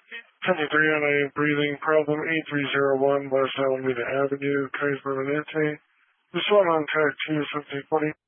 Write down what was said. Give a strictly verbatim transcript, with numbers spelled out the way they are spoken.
fifty-three on a breathing problem, eight three zero one West Alameda Avenue, Kaiser Permanente. This one on track two fifty twenty.